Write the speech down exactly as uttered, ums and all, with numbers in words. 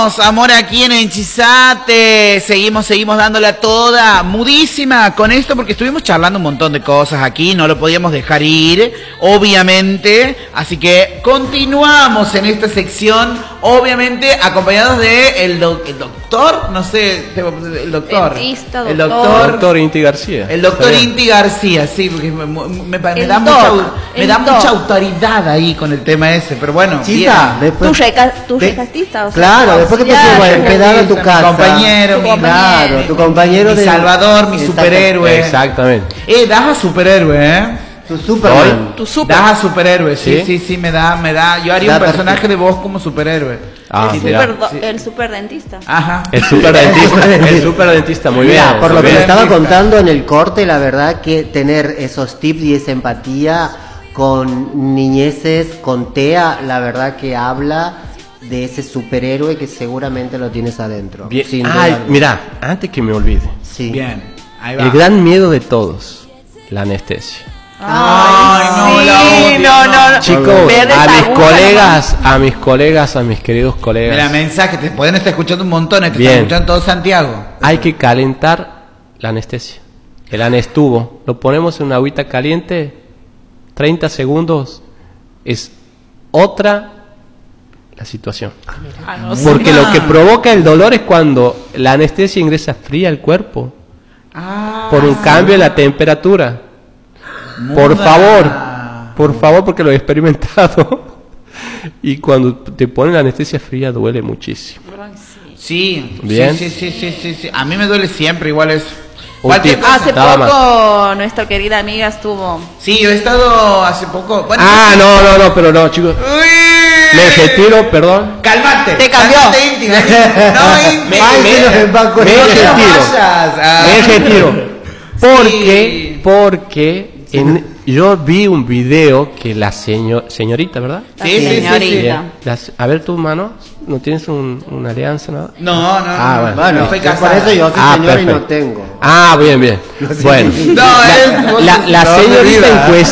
Seguimos, amor, aquí en Hechizate. Seguimos, seguimos dándole a toda. Mudísima con esto porque estuvimos charlando un montón de cosas aquí. No lo podíamos dejar ir, obviamente. Así que continuamos en esta sección, obviamente, acompañados de el, do, el doctor, no sé, el doctor. Dentista, el doctor. doctor. Doctor Inti García. El doctor Inti García, sí, porque me, me, me, me da, doc, mucha, me da doc. mucha autoridad ahí con el tema ese, pero bueno. Chisa, bien. después, Tu, reca, tu de- recastista, o sea, claro, tu después que te auxiliar. llevo a empedar a tu Mi casa. compañero, Tu mi, compañero. Claro, tu compañero mi de salvador, mi Exacto. superhéroe. Exactamente. Eh, das a superhéroe, ¿eh? Tu Superman. Tu super. Das a superhéroe, sí, sí, ¿Sí? sí, me da, me da. Yo haría Da un personaje perfecto. de vos como superhéroe. Ah, Sí, te mira. da- Super do- sí. El superdentista. Ajá. El superdentista. El superdentista, muy bien. Mira, por lo muy que me bien. estaba Dentista. contando en el corte, la verdad que tener esos tips y esa empatía con niñeces, con Tea, la verdad que habla de ese superhéroe que seguramente lo tienes adentro. Bien. sin duda Ay, alguna. mira, antes que me olvide. Sí. Bien, ahí va. El gran miedo de todos, la anestesia. Ay, no, sí, la odio, no, no, no. Chicos, Ver esa a mis aguja colegas, a mis colegas, a mis queridos colegas, Mira, mensaje, te pueden estar escuchando un montón, te Bien. están escuchando todo Santiago. hay que calentar la anestesia. El anestubo, lo ponemos en una agüita caliente, treinta segundos, es otra la situación. Ah, no sé. Porque Mira. lo que provoca el dolor es cuando la anestesia ingresa fría al cuerpo Ah, por un cambio en la temperatura. Por muda. favor, por favor, porque lo he experimentado. Y cuando te ponen la anestesia fría duele muchísimo. Sí, Bien. sí, sí, sí, sí, sí, sí. A mí me duele siempre igual eso. Un Cualquier tip. cosa. Hace Nada poco nuestra querida amiga estuvo. Sí, yo he estado hace poco. Bueno, Ah, no, no, no, pero no, chicos. Uy. Me retiro, perdón. Cálmate. Te cambió. Cálmate, Inti. No, Inti. Me- Ay, me- que nos embarcó me en el- retiro. vayas. Ah. Me retiro. Porque, Sí. porque en- yo vi un video que la señor, señorita, ¿verdad? La Sí, sí, sí, sí. señorita. Bien. Las- a ver tus manos, ¿no tienes un- una alianza, nada? No, no, Ah, no, bueno. no, Bueno, no estoy yo por casada. eso yo soy Ah, señor y no perfecto. tengo. Ah, bien, bien. No sé. Bueno, No, es- vos la, sos la un dolor de señorita vida. en cuestión